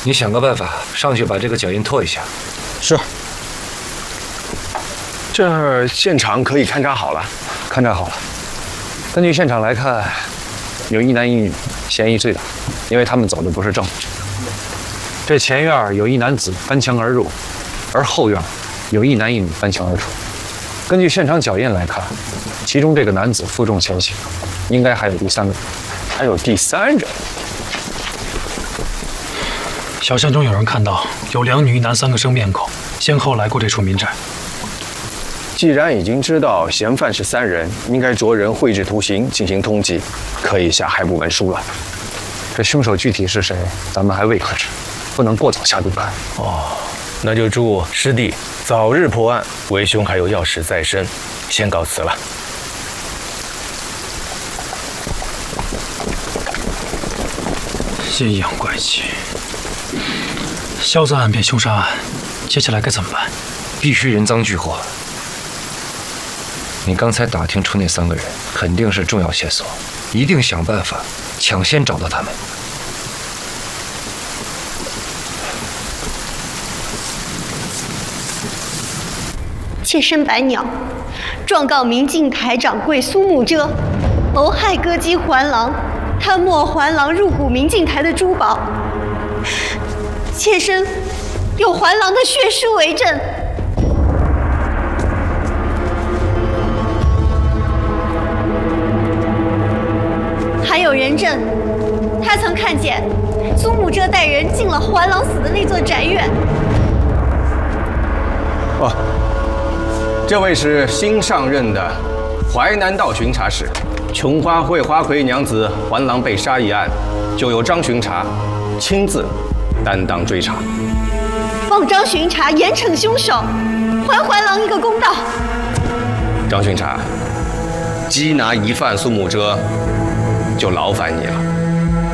你想个办法上去把这个脚印拓一下。 是。这儿现场可以勘察好了。 勘察好了。根据现场来看，有一男一女，嫌疑最大，因为他们走的不是正路。这前院有一男子翻墙而入，而后院有一男一女翻墙而出。根据现场脚印来看，其中这个男子负重前行，应该还有第三个人。 还有第三人。 小巷中有人看到有2女1男3个生面孔，先后来过这处民宅。 既然已经知道嫌犯是3人，应该着人绘制图形进行通缉，可以下海捕文书了。 这凶手具体是谁，咱们还未可知，不能过早下定论。 那就祝师弟早日破案，为兄还有要事在身，先告辞了。 阴阳怪气，销赃案变凶杀案，接下来该怎么办？ 必须人赃俱获。你刚才打听出那3个人肯定是重要线索，一定想办法抢先找到他们。 妾身白鸟，状告明镜台掌柜苏慕遮谋害歌姬环郎，贪没环郎入股明镜台的珠宝。妾身有环郎的血书为证。还有人证，他曾看见苏慕遮带人进了环郎死的那座宅院。 这位是新上任的淮南道巡查使。琼花会花魁娘子环郎被杀一案，就由张巡查亲自担当追查。 望张巡查严惩凶手，还环郎一个公道。 张巡查，缉拿疑犯苏慕遮，就劳烦你了。